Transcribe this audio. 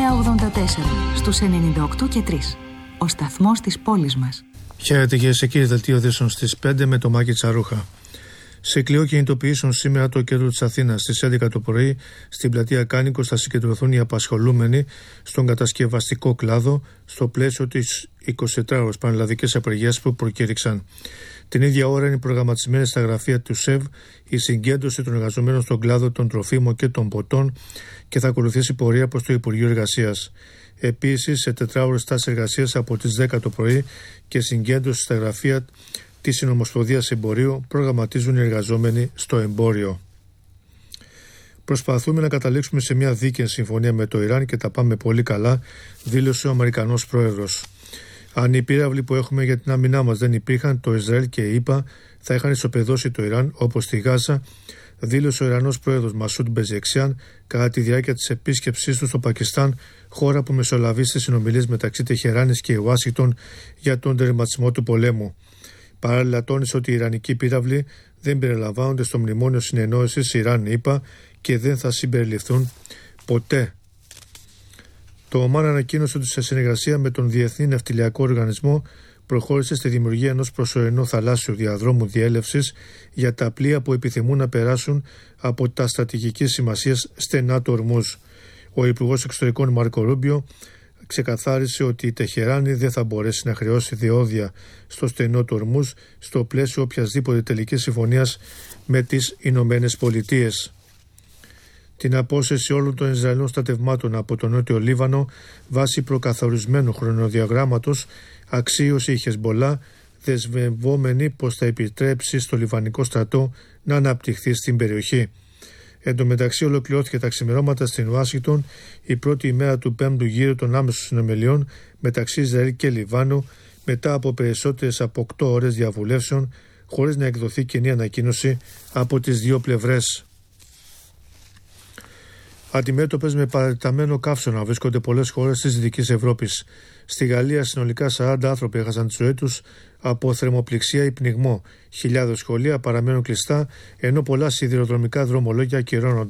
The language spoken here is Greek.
στους 98 και 3. Ο σταθμός της πόλης μας. Χαίρετε κυρίες και κύριοι, δελτίο ειδήσεων στις 5 με το Μάκη Τσαρούχα. Σε κλειό κινητοποιήσεων σήμερα το κέντρο της Αθήνας στις 11 το πρωί στην πλατεία Κάνικος θα συγκεντρωθούν οι απασχολούμενοι στον κατασκευαστικό κλάδο στο πλαίσιο της 24ωρης πανελλαδικής απεργίας που προκήρυξαν. Την ίδια ώρα είναι προγραμματισμένη στα γραφεία του ΣΕΒ η συγκέντρωση των εργαζομένων στον κλάδο των τροφίμων και των ποτών και θα ακολουθήσει πορεία προς το Υπουργείο Εργασίας. Επίσης, σε 4ωρες τάσεις εργασίας από τις 10 το πρωί και συγκέντρωση στα γραφεία της Συνομοσπονδίας Εμπορίου προγραμματίζουν οι εργαζόμενοι στο εμπόριο. Προσπαθούμε να καταλήξουμε σε μια δίκαιη συμφωνία με το Ιράν και τα πάμε πολύ καλά, δήλωσε ο Αμερικανός πρόεδρος. Αν οι πύραυλοι που έχουμε για την άμυνά μας δεν υπήρχαν, το Ισραήλ και η ΗΠΑ θα είχαν ισοπεδώσει το Ιράν όπως στη Γάζα, δήλωσε ο Ιρανός πρόεδρος Μασούντ Πεζεξιάν κατά τη διάρκεια της επίσκεψής του στο Πακιστάν, χώρα που μεσολαβεί στις συνομιλίες μεταξύ Τεχεράνης και Ουάσιγκτον για τον τερματισμό του πολέμου. Παράλληλα, τόνισε ότι οι Ιρανικοί πύραυλοι δεν περιλαμβάνονται στο μνημόνιο συνεννόησης Ιράν-ΗΠΑ και δεν θα συμπεριληφθούν ποτέ. Το ΟΜΑΝ ανακοίνωσε ότι σε συνεργασία με τον Διεθνή Ναυτιλιακό Οργανισμό προχώρησε στη δημιουργία ενός προσωρινού θαλάσσιου διαδρόμου διέλευσης για τα πλοία που επιθυμούν να περάσουν από τα στρατηγικής σημασίας στενά του Ορμούζ. Ο Υπουργός Εξωτερικών Μάρκο Ρούμπιο ξεκαθάρισε ότι η Τεχεράνη δεν θα μπορέσει να χρεώσει διόδια στο στενό του Ορμούζ στο πλαίσιο οποιασδήποτε τελικής συμφωνίας με τις Ηνωμένες Πολιτείες. Την απόσυρση όλων των Ισραηλινών στρατευμάτων από το Νότιο Λίβανο βάσει προκαθορισμένου χρονοδιαγράμματος αξίωσε η Χεσμπολά, δεσμευόμενη πως θα επιτρέψει στο Λιβανικό στρατό να αναπτυχθεί στην περιοχή. Εν τω μεταξύ, ολοκληρώθηκε τα ξημερώματα στην Ουάσιγκτον η πρώτη ημέρα του 5ου γύρου των άμεσων συνομιλιών μεταξύ Ισραήλ και Λιβάνου μετά από περισσότερες από 8 ώρες διαβουλεύσεων, χωρίς να εκδοθεί κοινή ανακοίνωση από τις δύο πλευρές. Αντιμέτωπες με παρατεταμένο καύσωνα βρίσκονται πολλές χώρες της Δυτικής Ευρώπης. Στη Γαλλία συνολικά 40 άνθρωποι έχασαν τη ζωή τους από θερμοπληξία ή πνιγμό. Χιλιάδες σχολεία παραμένουν κλειστά, ενώ πολλά σιδηροδρομικά δρομολόγια ακυρώνονται.